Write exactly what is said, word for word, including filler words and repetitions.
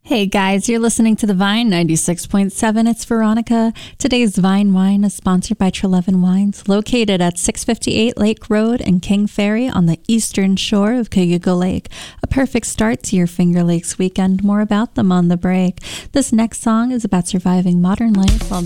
Hey guys, you're listening to the Vine ninety-six point seven. It's Veronica. Today's Vine Wine is sponsored by Trelevin Wines, located at six fifty-eight Lake Road in King Ferry on the eastern shore of Cayuga Lake. A perfect start to your Finger Lakes weekend. More about them on the break. This next song is about surviving modern life while